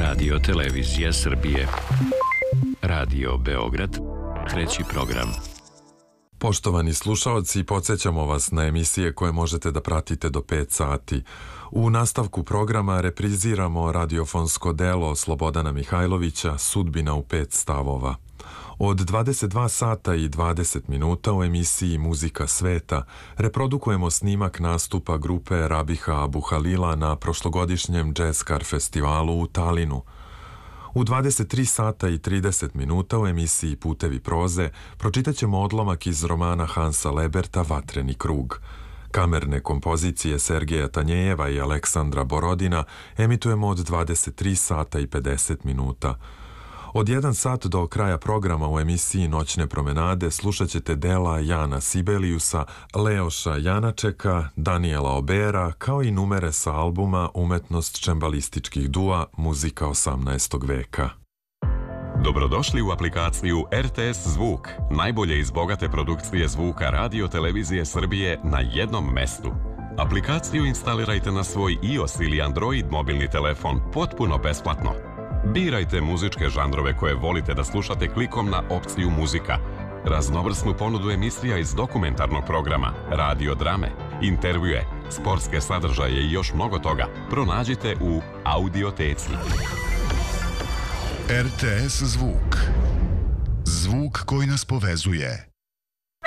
Radio Televizija Srbije. Radio Beograd, treći program. Poštovani slušaoci, podsjećamo vas na emisije koje možete da pratite do 5 sati. U nastavku programa repriziramo radiofonsko delo Slobodana Mihajlovića Sudbina u 5 stavova. Od 22 sata i 20 minuta u emisiji Muzika sveta reprodukujemo snimak nastupa grupe Rabiha Abu Halila na prošlogodišnjem Jazzkar festivalu u Talinu. U 23 sata i 30 minuta u emisiji Putevi proze pročitat ćemo odlomak iz romana Hansa Leberta Vatreni krug. Kamerne kompozicije Sergeja Tanjejeva i Aleksandra Borodina emitujemo od 23 sata i 50 minuta. Od 1 sat do kraja programa u emisiji Noćne promenade slušat ćete dela Jana Sibeliusa, Leoša Janačeka, Daniela Obera, kao i numere sa albuma Umetnost čembalističkih dua Muzika 18. veka. Dobrodošli u aplikaciju RTS Zvuk, najbolje iz bogate produkcije zvuka Radio Televizije Srbije na jednom mestu. Aplikaciju instalirajte na svoj iOS ili Android mobilni telefon potpuno besplatno. Birajte muzičke žanrove koje volite da slušate klikom na opciju muzika. Raznovrsnu ponudu emisija iz dokumentarnog programa, radio drame, intervjue, sportske sadržaje i još mnogo toga pronađite u Audioteci. RTS Zvuk. Zvuk koji nas povezuje.